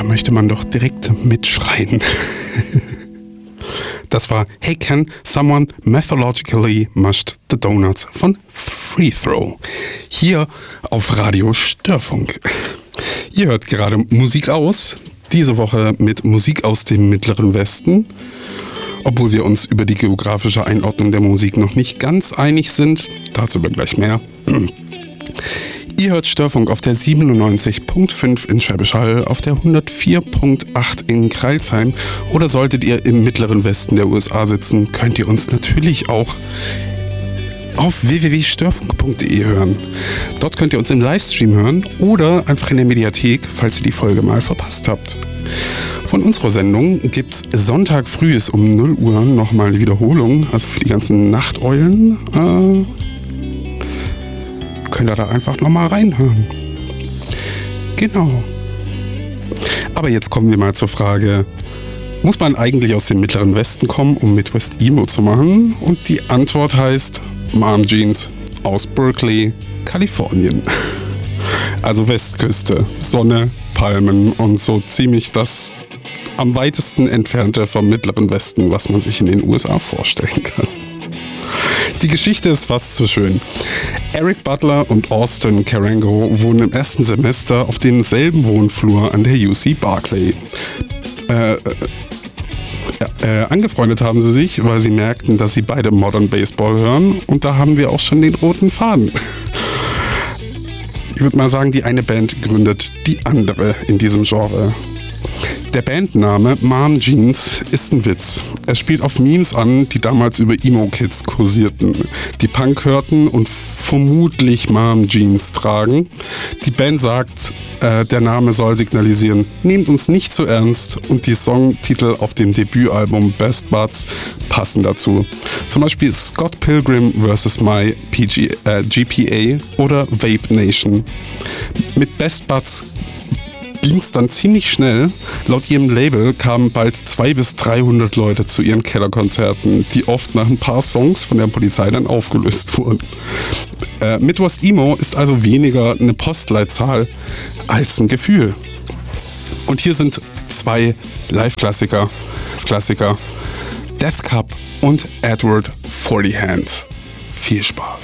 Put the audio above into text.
Da möchte man doch direkt mitschreien. Das war Hey Can Someone Methodologically Mushed the Donuts von Free Throw. Hier auf Radio Störfunk. Ihr hört gerade Musik aus. Diese Woche mit Musik aus dem Mittleren Westen. Obwohl wir uns über die geografische Einordnung der Musik noch nicht ganz einig sind. Dazu aber gleich mehr. Ihr hört Störfunk auf der 97.5 in Schwäbisch Hall, auf der 104.8 in Crailsheim. Oder solltet ihr im Mittleren Westen der USA sitzen, könnt ihr uns natürlich auch auf www.störfunk.de hören. Dort könnt ihr uns im Livestream hören oder einfach in der Mediathek, falls ihr die Folge mal verpasst habt. Von unserer Sendung gibt's Sonntag früh um 0 Uhr nochmal eine Wiederholung, also für die ganzen Nachteulen. Könnt ihr da einfach nochmal reinhören. Genau. Aber jetzt kommen wir mal zur Frage, muss man eigentlich aus dem Mittleren Westen kommen, um Midwest Emo zu machen? Und die Antwort heißt Mom Jeans aus Berkeley, Kalifornien. Also Westküste, Sonne, Palmen und so ziemlich das am weitesten entfernte vom Mittleren Westen, was man sich in den USA vorstellen kann. Die Geschichte ist fast so schön. Eric Butler und Austin Carango wohnen im ersten Semester auf demselben Wohnflur an der UC Berkeley. Angefreundet haben sie sich, weil sie merkten, dass sie beide Modern Baseball hören, und da haben wir auch schon den roten Faden. Ich würde mal sagen, die eine Band gründet die andere in diesem Genre. Der Bandname Mom Jeans ist ein Witz. Er spielt auf Memes an, die damals über Emo-Kids kursierten, die Punk hörten und vermutlich Mom Jeans tragen. Die Band sagt, der Name soll signalisieren, nehmt uns nicht zu ernst, und die Songtitel auf dem Debütalbum Best Buds passen dazu. Zum Beispiel Scott Pilgrim vs. My GPA oder Vape Nation. Mit Best Buds ging's dann ziemlich schnell. Laut ihrem Label kamen bald 200 bis 300 Leute zu ihren Kellerkonzerten, die oft nach ein paar Songs von der Polizei dann aufgelöst wurden. Midwest Emo ist also weniger eine Postleitzahl als ein Gefühl. Und hier sind zwei Live-Klassiker. Death Cup und Edward 40 Hands. Viel Spaß.